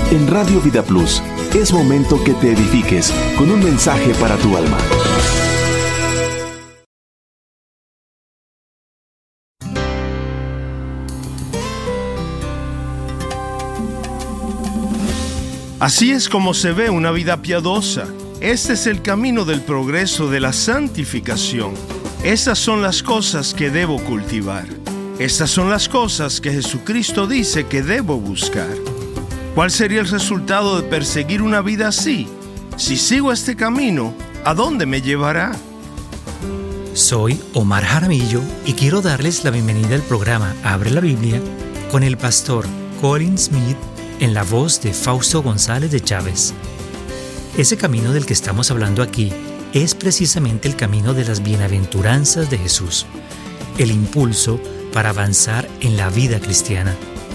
En Radio Vida Plus, es momento que te edifiques con un mensaje para tu alma. Así es como se ve una vida piadosa. Este es el camino del progreso, de la santificación. Estas son las cosas que debo cultivar. Estas son las cosas que Jesucristo dice que debo buscar. ¿Cuál sería el resultado de perseguir una vida así? Si sigo este camino, ¿a dónde me llevará? Soy Omar Jaramillo y quiero darles la bienvenida al programa Abre la Biblia con el pastor Colin Smith en la voz de Fausto González de Chávez. Ese camino del que estamos hablando aquí es precisamente el camino de las bienaventuranzas de Jesús, el impulso para avanzar en la vida cristiana.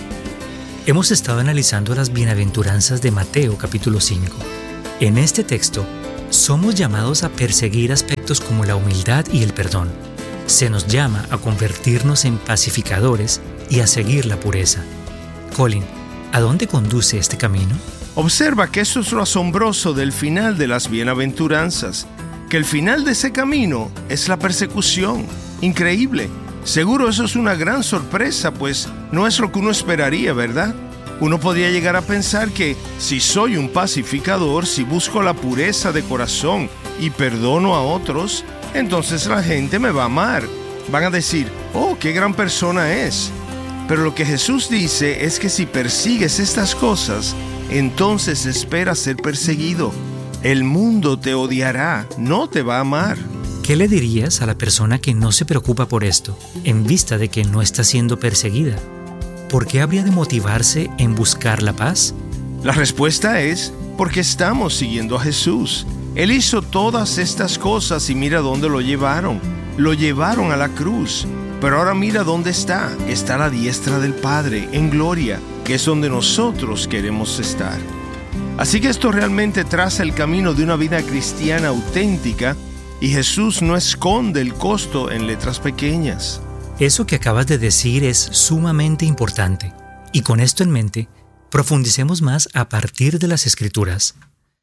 Hemos estado analizando las bienaventuranzas de Mateo capítulo 5. En este texto, somos llamados a perseguir aspectos como la humildad y el perdón. Se nos llama a convertirnos en pacificadores y a seguir la pureza. Colin, ¿a dónde conduce este camino? Observa que eso es lo asombroso del final de las bienaventuranzas, que el final de ese camino es la persecución. Increíble. Seguro eso es una gran sorpresa, pues no es lo que uno esperaría, ¿verdad? Uno podría llegar a pensar que si soy un pacificador, si busco la pureza de corazón y perdono a otros, entonces la gente me va a amar. Van a decir, oh, qué gran persona es. Pero lo que Jesús dice es que si persigues estas cosas, entonces espera ser perseguido. El mundo te odiará, no te va a amar. ¿Qué le dirías a la persona que no se preocupa por esto, en vista de que no está siendo perseguida? ¿Por qué habría de motivarse en buscar la paz? La respuesta es porque estamos siguiendo a Jesús. Él hizo todas estas cosas y mira dónde lo llevaron. Lo llevaron a la cruz. Pero ahora mira dónde está. Está a la diestra del Padre, en gloria, que es donde nosotros queremos estar. Así que esto realmente traza el camino de una vida cristiana auténtica, y Jesús no esconde el costo en letras pequeñas. Eso que acabas de decir es sumamente importante. Y con esto en mente, profundicemos más a partir de las Escrituras.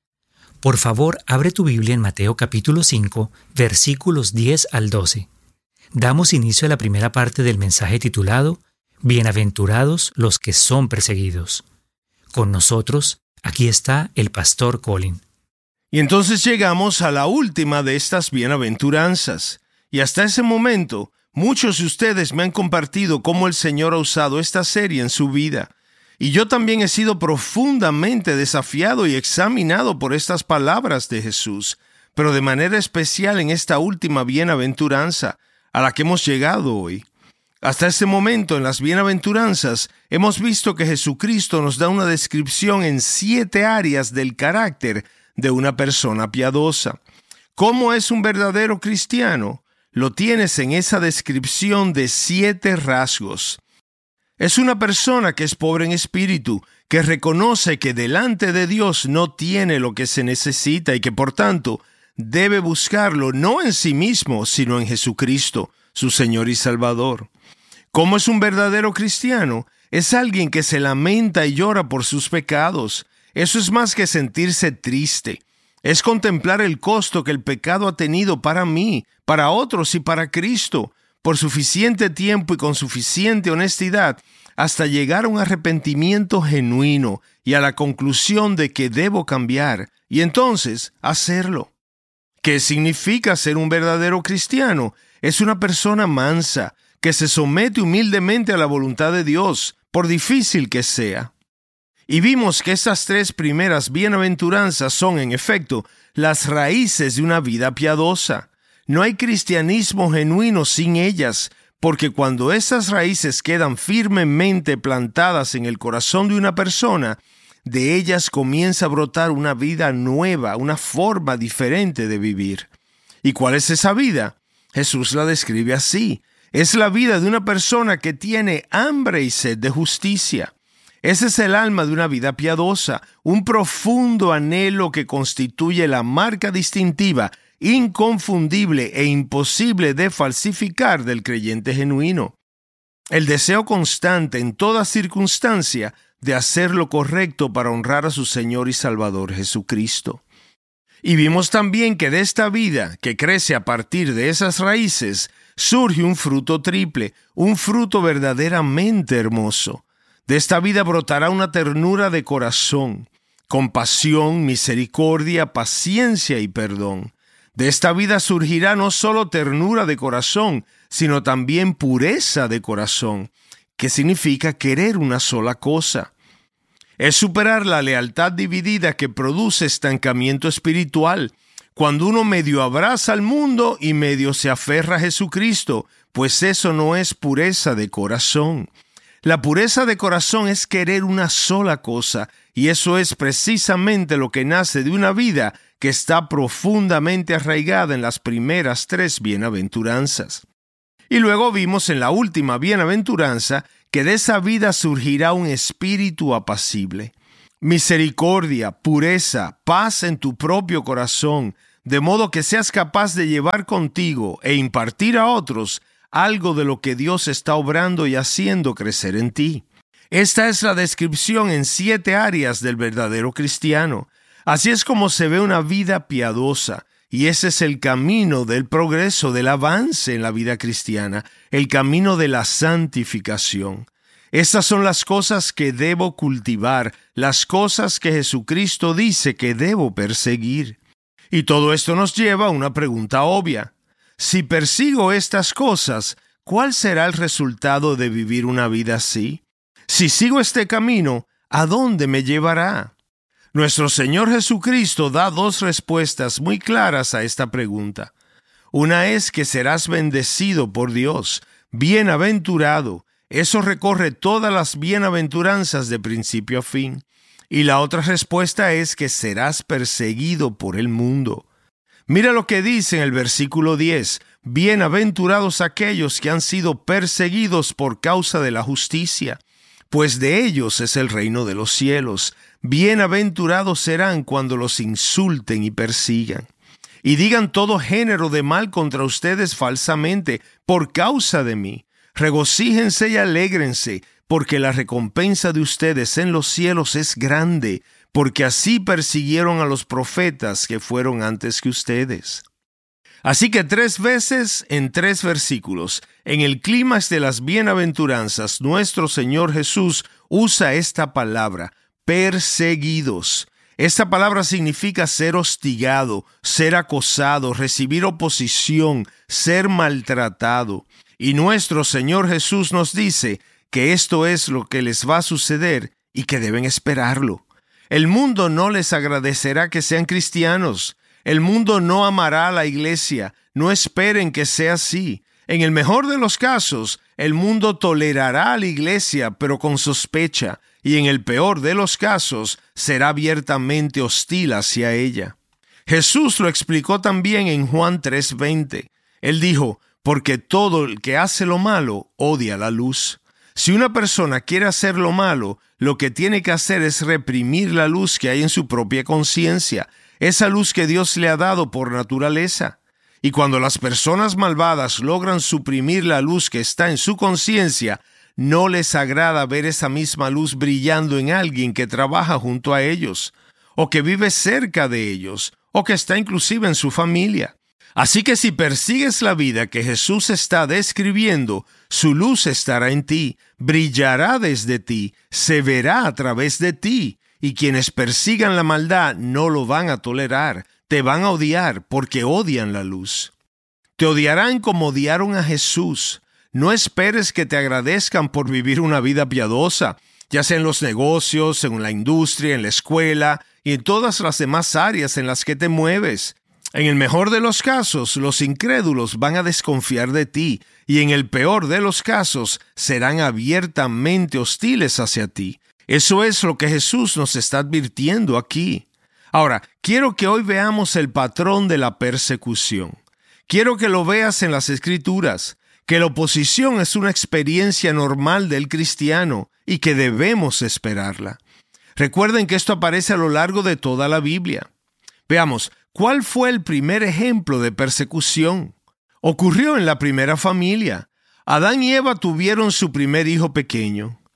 Por favor, abre tu Biblia en Mateo capítulo 5, versículos 10 al 12. Damos inicio a la primera parte del mensaje titulado Bienaventurados los que son perseguidos. Con nosotros, aquí está el pastor Colin. Y entonces llegamos a la última de estas bienaventuranzas. Y hasta ese momento, muchos de ustedes me han compartido cómo el Señor ha usado esta serie en su vida. Y yo también he sido profundamente desafiado y examinado por estas palabras de Jesús, pero de manera especial en esta última bienaventuranza a la que hemos llegado hoy. Hasta este momento en las bienaventuranzas hemos visto que Jesucristo nos da una descripción en 7 áreas del carácter de una persona piadosa. ¿Cómo es un verdadero cristiano? Lo tienes en esa descripción de 7 rasgos. Es una persona que es pobre en espíritu, que reconoce que delante de Dios no tiene lo que se necesita y que por tanto debe buscarlo no en sí mismo, sino en Jesucristo, su Señor y Salvador. ¿Cómo es un verdadero cristiano? Es alguien que se lamenta y llora por sus pecados. Eso es más que sentirse triste. Es contemplar el costo que el pecado ha tenido para mí, para otros y para Cristo, por suficiente tiempo y con suficiente honestidad, hasta llegar a un arrepentimiento genuino y a la conclusión de que debo cambiar, y entonces hacerlo. ¿Qué significa ser un verdadero cristiano? Es una persona mansa, que se somete humildemente a la voluntad de Dios, por difícil que sea. Y vimos que estas 3 primeras bienaventuranzas son, en efecto, las raíces de una vida piadosa. No hay cristianismo genuino sin ellas, porque cuando esas raíces quedan firmemente plantadas en el corazón de una persona, de ellas comienza a brotar una vida nueva, una forma diferente de vivir. ¿Y cuál es esa vida? Jesús la describe así. Es la vida de una persona que tiene hambre y sed de justicia. Ese es el alma de una vida piadosa, un profundo anhelo que constituye la marca distintiva, inconfundible e imposible de falsificar del creyente genuino. El deseo constante en toda circunstancia de hacer lo correcto para honrar a su Señor y Salvador Jesucristo. Y vimos también que de esta vida, que crece a partir de esas raíces, surge un fruto triple, un fruto verdaderamente hermoso. De esta vida brotará una ternura de corazón, compasión, misericordia, paciencia y perdón. De esta vida surgirá no solo ternura de corazón, sino también pureza de corazón, que significa querer una sola cosa. Es superar la lealtad dividida que produce estancamiento espiritual, cuando uno medio abraza al mundo y medio se aferra a Jesucristo, pues eso no es pureza de corazón. La pureza de corazón es querer una sola cosa, y eso es precisamente lo que nace de una vida que está profundamente arraigada en las primeras 3 bienaventuranzas. Y luego vimos en la última bienaventuranza que de esa vida surgirá un espíritu apacible. Misericordia, pureza, paz en tu propio corazón, de modo que seas capaz de llevar contigo e impartir a otros algo de lo que Dios está obrando y haciendo crecer en ti. Esta es la descripción en 7 áreas del verdadero cristiano. Así es como se ve una vida piadosa, y ese es el camino del progreso, del avance en la vida cristiana, el camino de la santificación. Estas son las cosas que debo cultivar, las cosas que Jesucristo dice que debo perseguir. Y todo esto nos lleva a una pregunta obvia. Si persigo estas cosas, ¿cuál será el resultado de vivir una vida así? Si sigo este camino, ¿a dónde me llevará? Nuestro Señor Jesucristo da 2 respuestas muy claras a esta pregunta. Una es que serás bendecido por Dios, bienaventurado. Eso recorre todas las bienaventuranzas de principio a fin. Y la otra respuesta es que serás perseguido por el mundo. Mira lo que dice en el versículo 10. Bienaventurados aquellos que han sido perseguidos por causa de la justicia, pues de ellos es el reino de los cielos. Bienaventurados serán cuando los insulten y persigan, y digan todo género de mal contra ustedes falsamente por causa de mí. Regocíjense y alégrense, porque la recompensa de ustedes en los cielos es grande, porque así persiguieron a los profetas que fueron antes que ustedes. Así que 3 veces en 3 versículos, en el clímax de las bienaventuranzas, nuestro Señor Jesús usa esta palabra, perseguidos. Esta palabra significa ser hostigado, ser acosado, recibir oposición, ser maltratado. Y nuestro Señor Jesús nos dice que esto es lo que les va a suceder y que deben esperarlo. El mundo no les agradecerá que sean cristianos. El mundo no amará a la iglesia. No esperen que sea así. En el mejor de los casos, el mundo tolerará a la iglesia, pero con sospecha. Y en el peor de los casos, será abiertamente hostil hacia ella. Jesús lo explicó también en Juan 3:20. Él dijo, porque todo el que hace lo malo odia la luz. Si una persona quiere hacer lo malo, lo que tiene que hacer es reprimir la luz que hay en su propia conciencia, esa luz que Dios le ha dado por naturaleza. Y cuando las personas malvadas logran suprimir la luz que está en su conciencia, no les agrada ver esa misma luz brillando en alguien que trabaja junto a ellos, o que vive cerca de ellos, o que está inclusive en su familia. Así que si persigues la vida que Jesús está describiendo, su luz estará en ti, brillará desde ti, se verá a través de ti, y quienes persigan la maldad no lo van a tolerar, te van a odiar porque odian la luz. Te odiarán como odiaron a Jesús. No esperes que te agradezcan por vivir una vida piadosa, ya sea en los negocios, en la industria, en la escuela y en todas las demás áreas en las que te mueves. En el mejor de los casos, los incrédulos van a desconfiar de ti, y en el peor de los casos, serán abiertamente hostiles hacia ti. Eso es lo que Jesús nos está advirtiendo aquí. Ahora, quiero que hoy veamos el patrón de la persecución. Quiero que lo veas en las Escrituras, que la oposición es una experiencia normal del cristiano y que debemos esperarla. Recuerden que esto aparece a lo largo de toda la Biblia. Veamos, ¿cuál fue el primer ejemplo de persecución? Ocurrió en la primera familia. Adán y Eva tuvieron su primer hijo pequeño.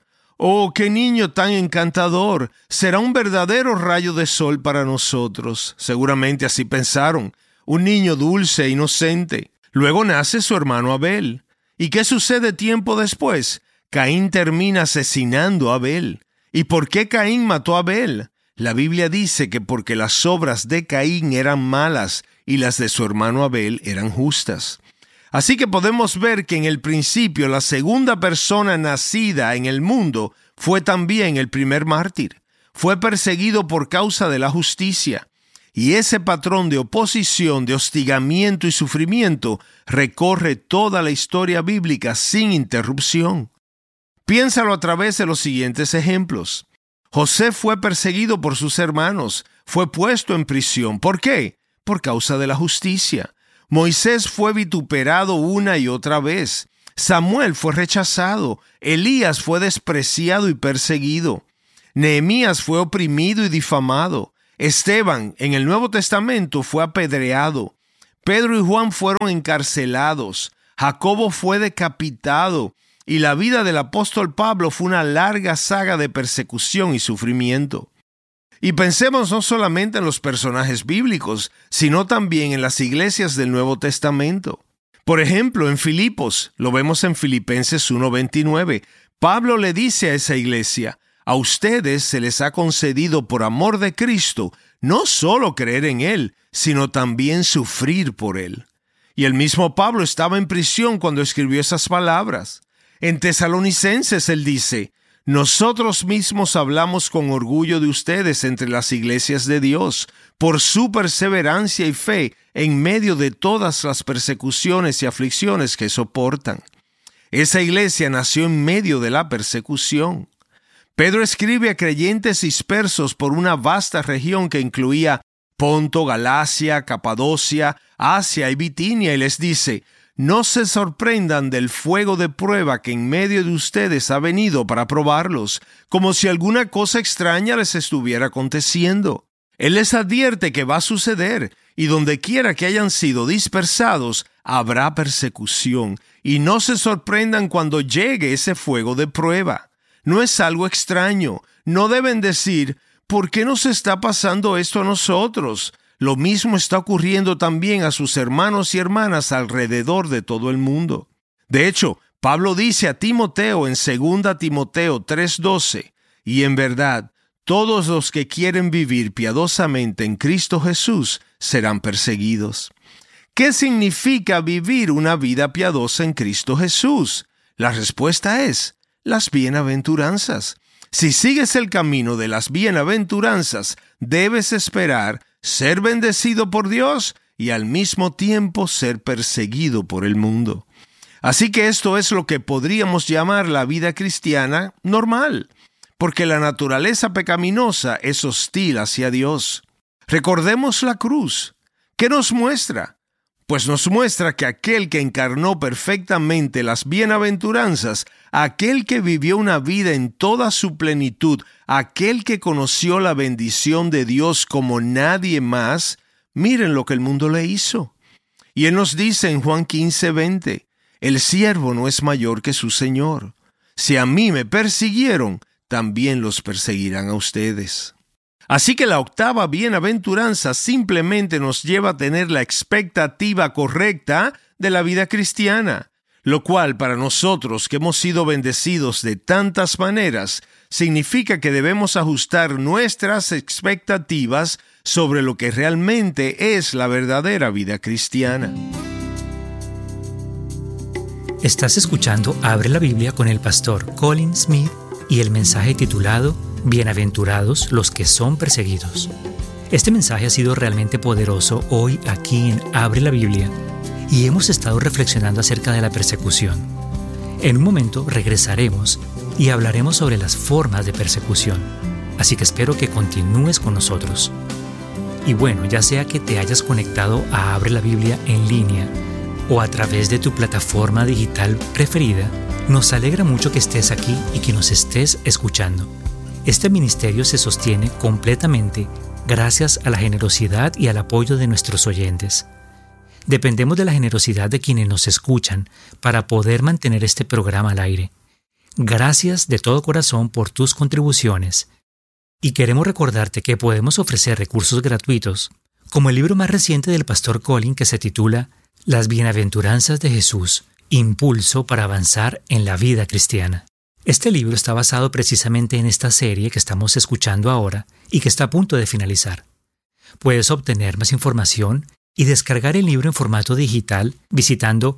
Oh, qué niño tan encantador. Será un verdadero rayo de sol para nosotros. Seguramente así pensaron. Un niño dulce e inocente. Luego nace su hermano Abel. ¿Y qué sucede tiempo después? Caín termina asesinando a Abel. ¿Y por qué Caín mató a Abel? La Biblia dice que porque las obras de Caín eran malas y las de su hermano Abel eran justas. Así que podemos ver que en el principio la segunda persona nacida en el mundo fue también el primer mártir. Fue perseguido por causa de la justicia. Y ese patrón de oposición, de hostigamiento y sufrimiento recorre toda la historia bíblica sin interrupción. Piénsalo a través de los siguientes ejemplos. José fue perseguido por sus hermanos, fue puesto en prisión. ¿Por qué? Por causa de la justicia. Moisés fue vituperado una y otra vez. Samuel fue rechazado. Elías fue despreciado y perseguido. Nehemías fue oprimido y difamado. Esteban, en el Nuevo Testamento, fue apedreado. Pedro y Juan fueron encarcelados. Jacobo fue decapitado. Y la vida del apóstol Pablo fue una larga saga de persecución y sufrimiento. Y pensemos no solamente en los personajes bíblicos, sino también en las iglesias del Nuevo Testamento. Por ejemplo, en Filipos, lo vemos en Filipenses 1:29, Pablo le dice a esa iglesia: a ustedes se les ha concedido por amor de Cristo no solo creer en Él, sino también sufrir por Él. Y el mismo Pablo estaba en prisión cuando escribió esas palabras. En Tesalonicenses él dice: nosotros mismos hablamos con orgullo de ustedes entre las iglesias de Dios, por su perseverancia y fe en medio de todas las persecuciones y aflicciones que soportan. Esa iglesia nació en medio de la persecución. Pedro escribe a creyentes dispersos por una vasta región que incluía Ponto, Galacia, Capadocia, Asia y Bitinia, y les dice: no se sorprendan del fuego de prueba que en medio de ustedes ha venido para probarlos, como si alguna cosa extraña les estuviera aconteciendo. Él les advierte que va a suceder, y donde quiera que hayan sido dispersados, habrá persecución, y no se sorprendan cuando llegue ese fuego de prueba. No es algo extraño. No deben decir: ¿por qué nos está pasando esto a nosotros? Lo mismo está ocurriendo también a sus hermanos y hermanas alrededor de todo el mundo. De hecho, Pablo dice a Timoteo en 2 Timoteo 3:12, y en verdad, todos los que quieren vivir piadosamente en Cristo Jesús serán perseguidos. ¿Qué significa vivir una vida piadosa en Cristo Jesús? La respuesta es: las bienaventuranzas. Si sigues el camino de las bienaventuranzas, debes esperar ser bendecido por Dios y al mismo tiempo ser perseguido por el mundo. Así que esto es lo que podríamos llamar la vida cristiana normal, porque la naturaleza pecaminosa es hostil hacia Dios. Recordemos la cruz. ¿Qué nos muestra? Pues nos muestra que aquel que encarnó perfectamente las bienaventuranzas, aquel que vivió una vida en toda su plenitud, aquel que conoció la bendición de Dios como nadie más, miren lo que el mundo le hizo. Y Él nos dice en Juan 15:20, el siervo no es mayor que su Señor. Si a mí me persiguieron, también los perseguirán a ustedes. Así que la octava bienaventuranza simplemente nos lleva a tener la expectativa correcta de la vida cristiana, lo cual para nosotros que hemos sido bendecidos de tantas maneras, significa que debemos ajustar nuestras expectativas sobre lo que realmente es la verdadera vida cristiana. Estás escuchando Abre la Biblia con el pastor Colin Smith y el mensaje titulado Bienaventurados los que son perseguidos. Este mensaje ha sido realmente poderoso hoy aquí en Abre la Biblia y hemos estado reflexionando acerca de la persecución. En un momento regresaremos y hablaremos sobre las formas de persecución, así que espero que continúes con nosotros. Y bueno, ya sea que te hayas conectado a Abre la Biblia en línea o a través de tu plataforma digital preferida, nos alegra mucho que estés aquí y que nos estés escuchando. Este ministerio se sostiene completamente gracias a la generosidad y al apoyo de nuestros oyentes. Dependemos de la generosidad de quienes nos escuchan para poder mantener este programa al aire. Gracias de todo corazón por tus contribuciones. Y queremos recordarte que podemos ofrecer recursos gratuitos, como el libro más reciente del pastor Colin que se titula Las Bienaventuranzas de Jesús, Impulso para avanzar en la vida cristiana. Este libro está basado precisamente en esta serie que estamos escuchando ahora y que está a punto de finalizar. Puedes obtener más información y descargar el libro en formato digital visitando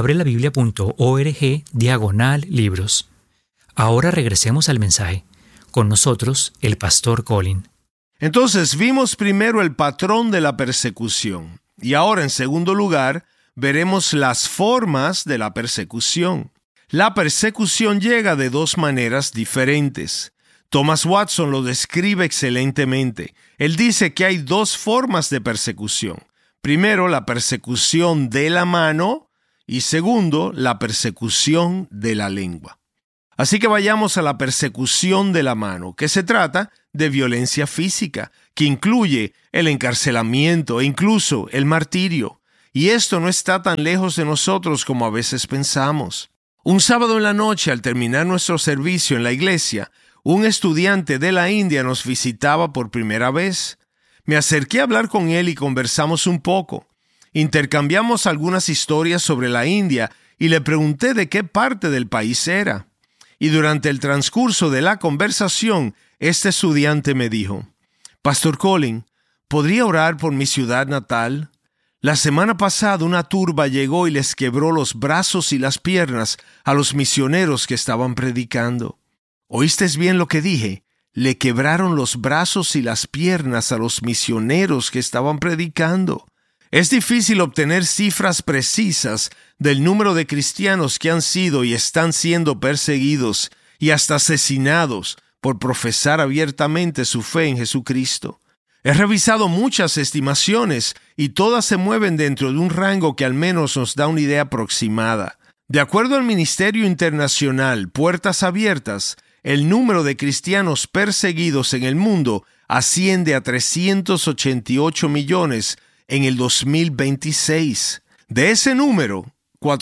abrelabiblia.org/libros. Ahora regresemos al mensaje. Con nosotros, el pastor Colin. Entonces vimos primero el patrón de la persecución y ahora en segundo lugar veremos las formas de la persecución. La persecución llega de dos maneras diferentes. Thomas Watson lo describe excelentemente. Él dice que hay dos formas de persecución. Primero, la persecución de la mano y segundo, la persecución de la lengua. Así que vayamos a la persecución de la mano, que se trata de violencia física, que incluye el encarcelamiento e incluso el martirio. Y esto no está tan lejos de nosotros como a veces pensamos. Un sábado en la noche, al terminar nuestro servicio en la iglesia, un estudiante de la India nos visitaba por primera vez. Me acerqué a hablar con él y conversamos un poco. Intercambiamos algunas historias sobre la India y le pregunté de qué parte del país era. Y durante el transcurso de la conversación, este estudiante me dijo: Pastor Colin, ¿podría orar por mi ciudad natal? La semana pasada una turba llegó y les quebró los brazos y las piernas a los misioneros que estaban predicando. ¿Oíste bien lo que dije? Le quebraron los brazos y las piernas a los misioneros que estaban predicando. Es difícil obtener cifras precisas del número de cristianos que han sido y están siendo perseguidos y hasta asesinados por profesar abiertamente su fe en Jesucristo. He revisado muchas estimaciones y todas se mueven dentro de un rango que al menos nos da una idea aproximada. De acuerdo al Ministerio Internacional Puertas Abiertas, el número de cristianos perseguidos en el mundo asciende a 388 millones en el 2026. De ese número,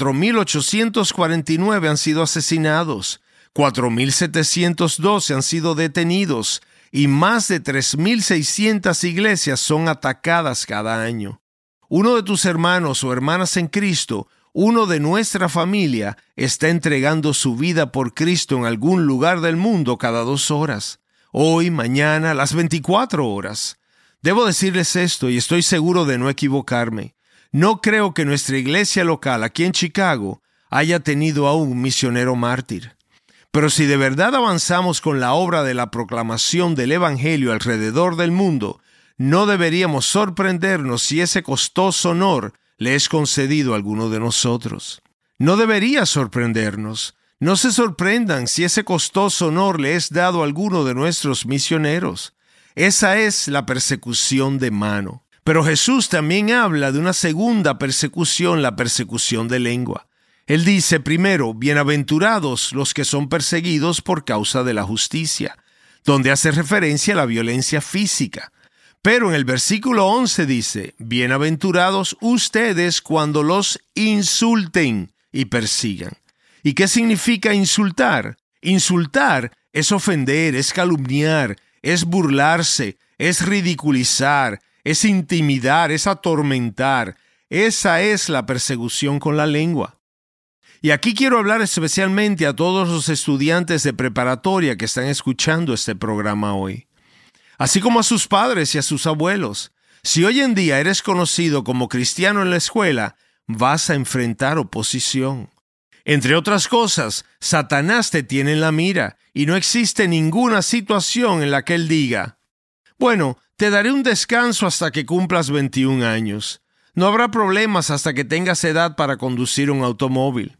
4.849 han sido asesinados, 4.712 han sido detenidos y más de 3.600 iglesias son atacadas cada año. Uno de tus hermanos o hermanas en Cristo, uno de nuestra familia, está entregando su vida por Cristo en algún lugar del mundo cada 2 horas. Hoy, mañana, las 24 horas. Debo decirles esto y estoy seguro de no equivocarme. No creo que nuestra iglesia local aquí en Chicago haya tenido aún un misionero mártir. Pero si de verdad avanzamos con la obra de la proclamación del Evangelio alrededor del mundo, no deberíamos sorprendernos si ese costoso honor le es concedido a alguno de nosotros. No debería sorprendernos. No se sorprendan si ese costoso honor le es dado a alguno de nuestros misioneros. Esa es la persecución de mano. Pero Jesús también habla de una segunda persecución, la persecución de lengua. Él dice primero, bienaventurados los que son perseguidos por causa de la justicia, donde hace referencia a la violencia física. Pero en el versículo 11 dice, bienaventurados ustedes cuando los insulten y persigan. ¿Y qué significa insultar? Insultar es ofender, es calumniar, es burlarse, es ridiculizar, es intimidar, es atormentar. Esa es la persecución con la lengua. Y aquí quiero hablar especialmente a todos los estudiantes de preparatoria que están escuchando este programa hoy, así como a sus padres y a sus abuelos. Si hoy en día eres conocido como cristiano en la escuela, vas a enfrentar oposición. Entre otras cosas, Satanás te tiene en la mira y no existe ninguna situación en la que él diga, bueno, te daré un descanso hasta que cumplas 21 años. No habrá problemas hasta que tengas edad para conducir un automóvil.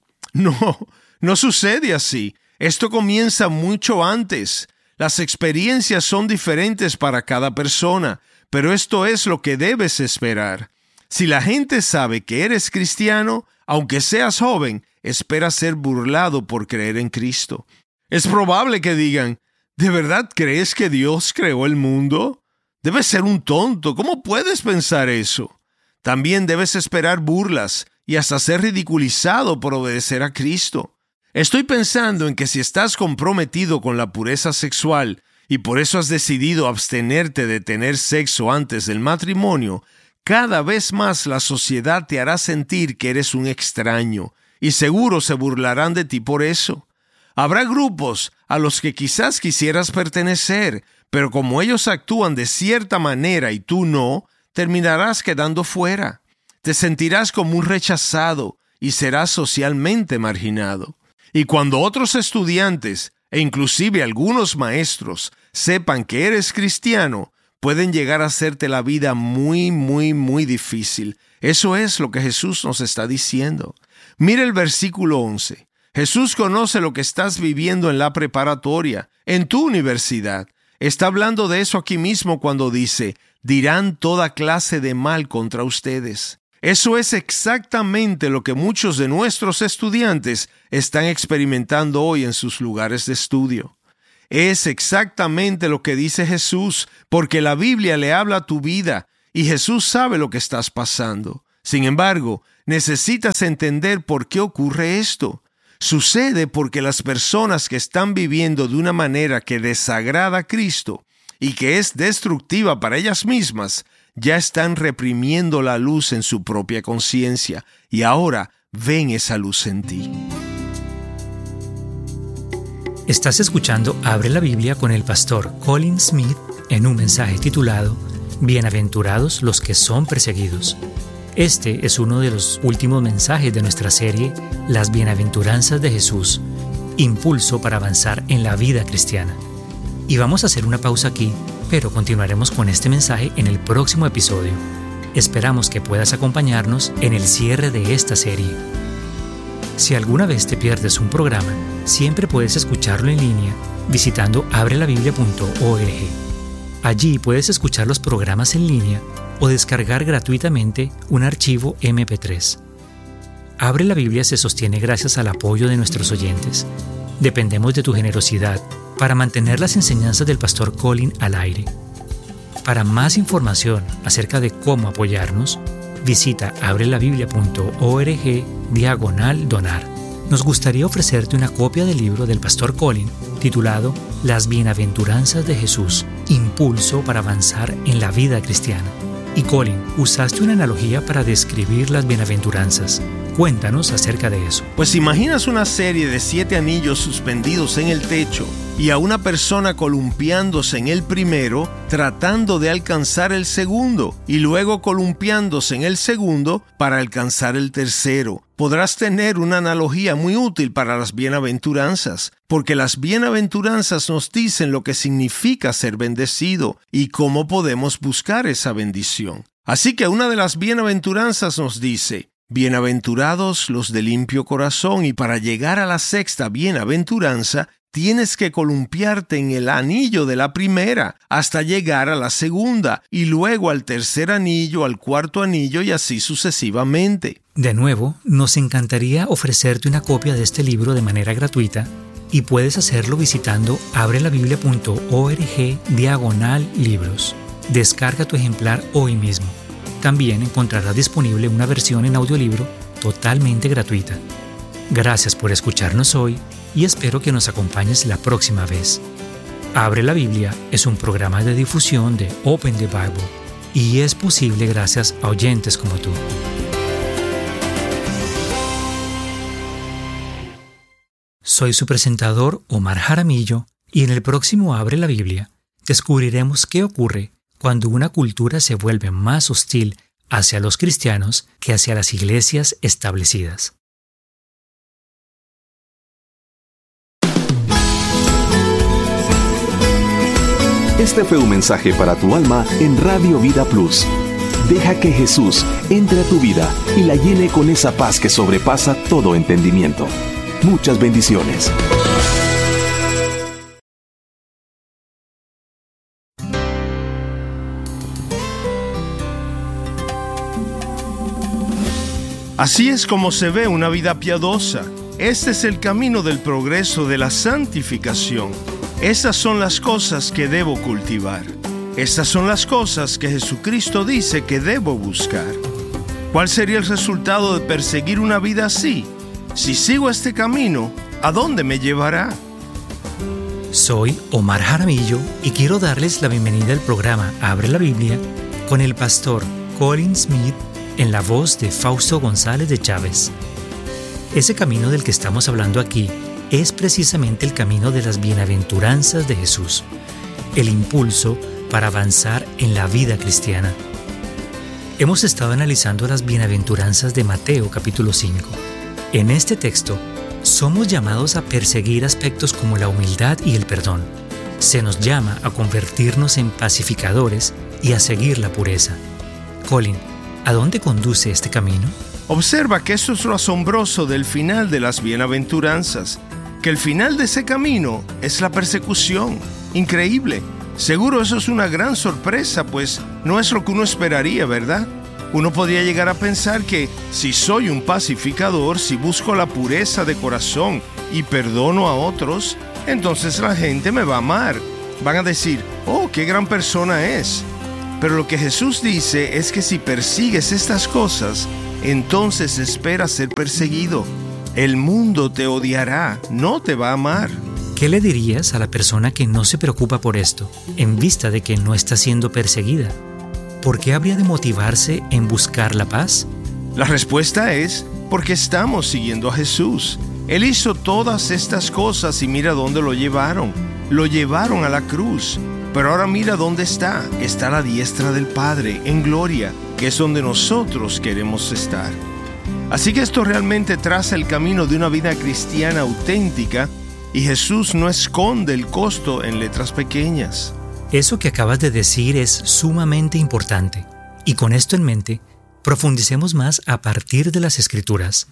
No sucede así. Esto comienza mucho antes. Las experiencias son diferentes para cada persona, pero esto es lo que debes esperar. Si la gente sabe que eres cristiano, aunque seas joven, espera ser burlado por creer en Cristo. Es probable que digan, ¿de verdad crees que Dios creó el mundo? Debes ser un tonto. ¿Cómo puedes pensar eso? También debes esperar burlas y hasta ser ridiculizado por obedecer a Cristo. Estoy pensando en que si estás comprometido con la pureza sexual y por eso has decidido abstenerte de tener sexo antes del matrimonio, cada vez más la sociedad te hará sentir que eres un extraño y seguro se burlarán de ti por eso. Habrá grupos a los que quizás quisieras pertenecer, pero como ellos actúan de cierta manera y tú no, terminarás quedando fuera. Te sentirás como un rechazado y serás socialmente marginado. Y cuando otros estudiantes e inclusive algunos maestros sepan que eres cristiano, pueden llegar a hacerte la vida muy, muy, muy difícil. Eso es lo que Jesús nos está diciendo. Mira el versículo 11. Jesús conoce lo que estás viviendo en la preparatoria, en tu universidad. Está hablando de eso aquí mismo cuando dice, dirán toda clase de mal contra ustedes. Eso es exactamente lo que muchos de nuestros estudiantes están experimentando hoy en sus lugares de estudio. Es exactamente lo que dice Jesús, porque la Biblia le habla a tu vida y Jesús sabe lo que estás pasando. Sin embargo, necesitas entender por qué ocurre esto. Sucede porque las personas que están viviendo de una manera que desagrada a Cristo y que es destructiva para ellas mismas, ya están reprimiendo la luz en su propia conciencia y ahora ven esa luz en ti. Estás escuchando Abre la Biblia con el pastor Colin Smith en un mensaje titulado Bienaventurados los que son perseguidos. Este es uno de los últimos mensajes de nuestra serie Las Bienaventuranzas de Jesús, impulso para avanzar en la vida cristiana. Y vamos a hacer una pausa aquí, pero continuaremos con este mensaje en el próximo episodio. Esperamos que puedas acompañarnos en el cierre de esta serie. Si alguna vez te pierdes un programa, siempre puedes escucharlo en línea visitando abrelabiblia.org. Allí puedes escuchar los programas en línea o descargar gratuitamente un archivo MP3. Abre la Biblia se sostiene gracias al apoyo de nuestros oyentes. Dependemos de tu generosidad para mantener las enseñanzas del pastor Colin al aire. Para más información acerca de cómo apoyarnos, visita abrelabiblia.org/donar. Nos gustaría ofrecerte una copia del libro del pastor Colin titulado Las Bienaventuranzas de Jesús, impulso para avanzar en la vida cristiana. Y Colin, usaste una analogía para describir las bienaventuranzas. Cuéntanos acerca de eso. Pues imaginas una serie de 7 anillos suspendidos en el techo y a una persona columpiándose en el primero tratando de alcanzar el segundo y luego columpiándose en el segundo para alcanzar el tercero. Podrás tener una analogía muy útil para las bienaventuranzas, porque las bienaventuranzas nos dicen lo que significa ser bendecido y cómo podemos buscar esa bendición. Así que una de las bienaventuranzas nos dice, bienaventurados los de limpio corazón, y para llegar a la sexta bienaventuranza, tienes que columpiarte en el anillo de la primera hasta llegar a la segunda y luego al tercer anillo, al cuarto anillo y así sucesivamente. De nuevo, nos encantaría ofrecerte una copia de este libro de manera gratuita y puedes hacerlo visitando abrelabiblia.org/libros. Descarga tu ejemplar hoy mismo. También encontrarás disponible una versión en audiolibro totalmente gratuita. Gracias por escucharnos hoy y espero que nos acompañes la próxima vez. Abre la Biblia es un programa de difusión de Open the Bible y es posible gracias a oyentes como tú. Soy su presentador Omar Jaramillo y en el próximo Abre la Biblia descubriremos qué ocurre cuando una cultura se vuelve más hostil hacia los cristianos que hacia las iglesias establecidas. Este fue un mensaje para tu alma en Radio Vida Plus. Deja que Jesús entre a tu vida y la llene con esa paz que sobrepasa todo entendimiento. Muchas bendiciones. Así es como se ve una vida piadosa. Este es el camino del progreso, de la santificación. Estas son las cosas que debo cultivar. Estas son las cosas que Jesucristo dice que debo buscar. ¿Cuál sería el resultado de perseguir una vida así? Si sigo este camino, ¿A dónde me llevará? Soy Omar Jaramillo y quiero darles la bienvenida al programa Abre la Biblia con el pastor Colin Smith en la voz de Fausto González de Chávez. Ese camino del que estamos hablando aquí es precisamente el camino de las bienaventuranzas de Jesús, el impulso para avanzar en la vida cristiana. Hemos estado analizando las bienaventuranzas de Mateo capítulo 5. En este texto, somos llamados a perseguir aspectos como la humildad y el perdón. Se nos llama a convertirnos en pacificadores y a seguir la pureza. Colin, ¿a dónde conduce este camino? Observa que eso es lo asombroso del final de las bienaventuranzas, que el final de ese camino es la persecución. Increíble. Seguro eso es una gran sorpresa, pues no es lo que uno esperaría, ¿verdad? Uno podría llegar a pensar que si soy un pacificador, si busco la pureza de corazón y perdono a otros, entonces la gente me va a amar. Van a decir, oh, qué gran persona es. Pero lo que Jesús dice es que si persigues estas cosas, entonces espera ser perseguido. El mundo te odiará, no te va a amar. ¿Qué le dirías a la persona que no se preocupa por esto, en vista de que no está siendo perseguida? ¿Por qué habría de motivarse en buscar la paz? La respuesta es porque estamos siguiendo a Jesús. Él hizo todas estas cosas y mira dónde lo llevaron. Lo llevaron a la cruz. Pero ahora mira dónde está. Está a la diestra del Padre, en gloria, que es donde nosotros queremos estar. Así que esto realmente traza el camino de una vida cristiana auténtica y Jesús no esconde el costo en letras pequeñas. Eso que acabas de decir es sumamente importante. Y con esto en mente, profundicemos más a partir de las Escrituras.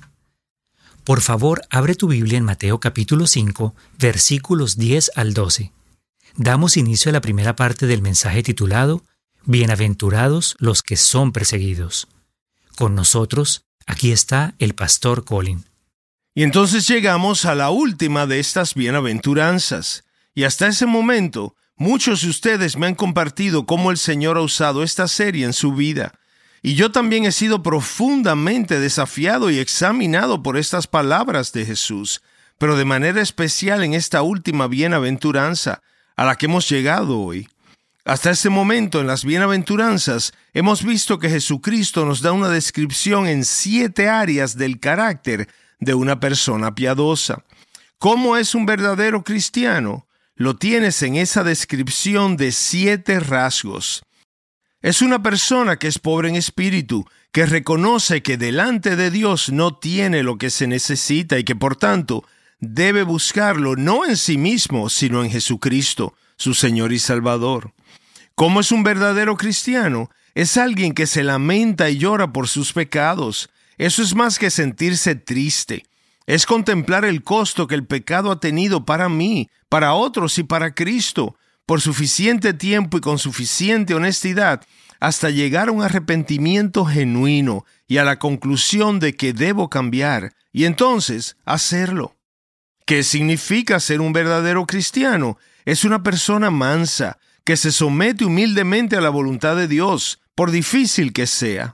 Por favor, abre tu Biblia en Mateo capítulo 5, versículos 10 al 12. Damos inicio a la primera parte del mensaje titulado Bienaventurados los que son perseguidos. Con nosotros, aquí está el pastor Colin. Y entonces llegamos a la última de estas bienaventuranzas. Y hasta ese momento, muchos de ustedes me han compartido cómo el Señor ha usado esta serie en su vida. Y yo también he sido profundamente desafiado y examinado por estas palabras de Jesús, pero de manera especial en esta última bienaventuranza a la que hemos llegado hoy. Hasta este momento en las bienaventuranzas hemos visto que Jesucristo nos da una descripción en 7 áreas del carácter de una persona piadosa. ¿Cómo es un verdadero cristiano? Lo tienes en esa descripción de 7 rasgos. Es una persona que es pobre en espíritu, que reconoce que delante de Dios no tiene lo que se necesita y que por tanto debe buscarlo no en sí mismo, sino en Jesucristo, su Señor y Salvador. ¿Cómo es un verdadero cristiano? Es alguien que se lamenta y llora por sus pecados. Eso es más que sentirse triste. Es contemplar el costo que el pecado ha tenido para mí, para otros y para Cristo, por suficiente tiempo y con suficiente honestidad, hasta llegar a un arrepentimiento genuino y a la conclusión de que debo cambiar, y entonces hacerlo. ¿Qué significa ser un verdadero cristiano? Es una persona mansa, que se somete humildemente a la voluntad de Dios, por difícil que sea.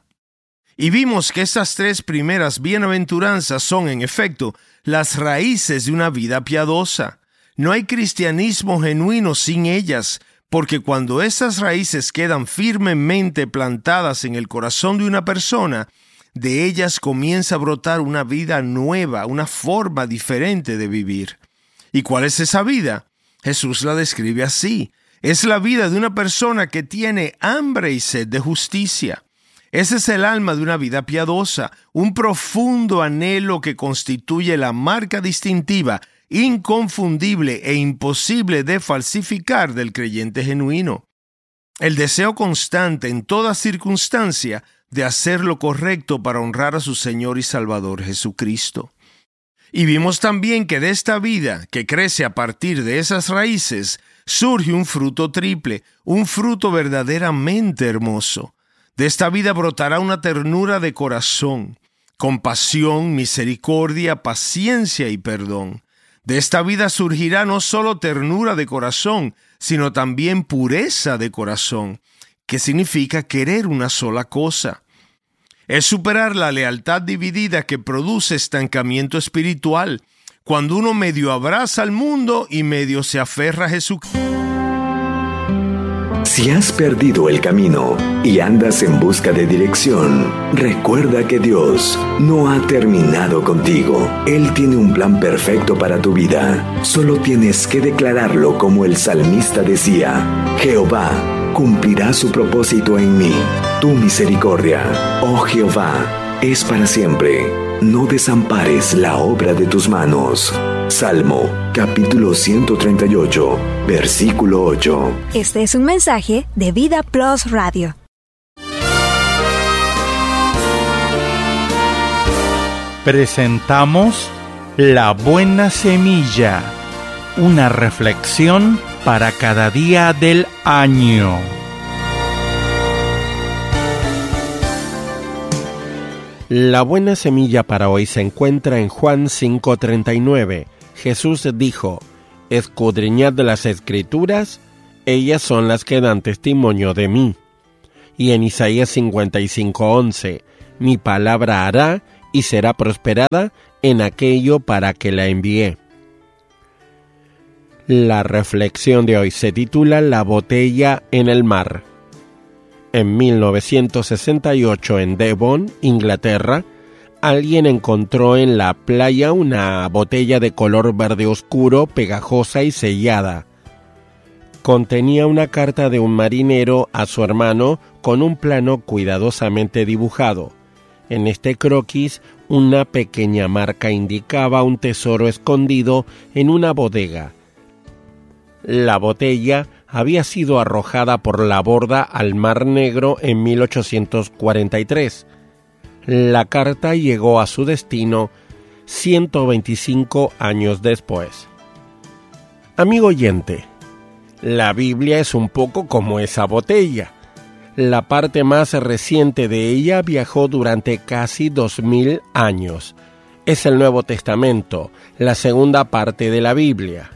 Y vimos que estas 3 primeras bienaventuranzas son, en efecto, las raíces de una vida piadosa. No hay cristianismo genuino sin ellas, porque cuando esas raíces quedan firmemente plantadas en el corazón de una persona, de ellas comienza a brotar una vida nueva, una forma diferente de vivir. ¿Y cuál es esa vida? Jesús la describe así. Es la vida de una persona que tiene hambre y sed de justicia. Ese es el alma de una vida piadosa, un profundo anhelo que constituye la marca distintiva, inconfundible e imposible de falsificar del creyente genuino. El deseo constante en toda circunstancia de hacer lo correcto para honrar a su Señor y Salvador Jesucristo. Y vimos también que de esta vida, que crece a partir de esas raíces, surge un fruto triple, un fruto verdaderamente hermoso. De esta vida brotará una ternura de corazón, compasión, misericordia, paciencia y perdón. De esta vida surgirá no solo ternura de corazón, sino también pureza de corazón, que significa querer una sola cosa. Es superar la lealtad dividida que produce estancamiento espiritual, cuando uno medio abraza al mundo y medio se aferra a Jesucristo. Si has perdido el camino y andas en busca de dirección, recuerda que Dios no ha terminado contigo. Él tiene un plan perfecto para tu vida. Solo tienes que declararlo como el salmista decía: Jehová cumplirá su propósito en mí. Tu misericordia, oh Jehová, es para siempre. No desampares la obra de tus manos. Salmo, capítulo 138, versículo 8. Este es un mensaje de Vida Plus Radio. Presentamos La Buena Semilla, una reflexión para cada día del año. La buena semilla para hoy se encuentra en Juan 5:39. Jesús dijo: escudriñad las Escrituras, ellas son las que dan testimonio de mí. Y en Isaías 55:11, mi palabra hará y será prosperada en aquello para que la envié. La reflexión de hoy se titula La botella en el mar. En 1968, en Devon, Inglaterra, alguien encontró en la playa una botella de color verde oscuro, pegajosa y sellada. Contenía una carta de un marinero a su hermano con un plano cuidadosamente dibujado. En este croquis, una pequeña marca indicaba un tesoro escondido en una bodega. La botella había sido arrojada por la borda al Mar Negro en 1843. La carta llegó a su destino 125 años después. Amigo oyente, la Biblia es un poco como esa botella. La parte más reciente de ella viajó durante casi 2000 años. Es el Nuevo Testamento, la segunda parte de la Biblia.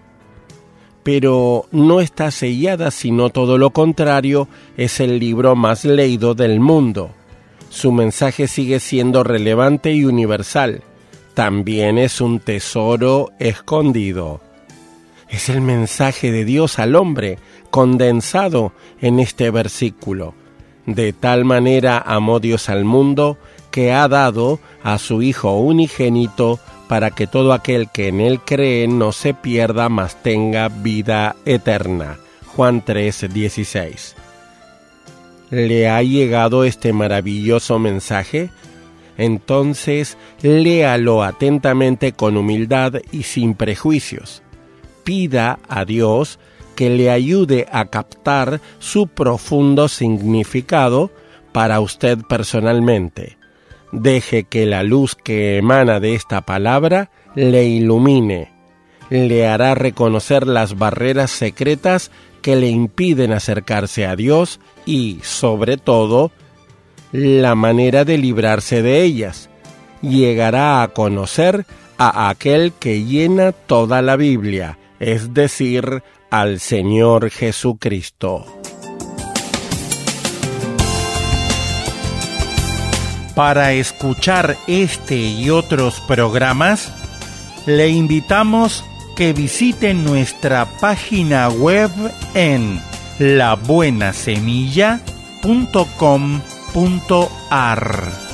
Pero no está sellada, sino todo lo contrario, es el libro más leído del mundo. Su mensaje sigue siendo relevante y universal. También es un tesoro escondido. Es el mensaje de Dios al hombre, condensado en este versículo. De tal manera amó Dios al mundo, que ha dado a su Hijo unigénito, para que todo aquel que en él cree no se pierda, mas tenga vida eterna. Juan 3:16. ¿Le ha llegado este maravilloso mensaje? Entonces, léalo atentamente con humildad y sin prejuicios. Pida a Dios que le ayude a captar su profundo significado para usted personalmente. Deje que la luz que emana de esta palabra le ilumine. Le hará reconocer las barreras secretas que le impiden acercarse a Dios y, sobre todo, la manera de librarse de ellas. Llegará a conocer a aquel que llena toda la Biblia, es decir, al Señor Jesucristo. Para escuchar este y otros programas, le invitamos que visite nuestra página web en labuenasemilla.com.ar.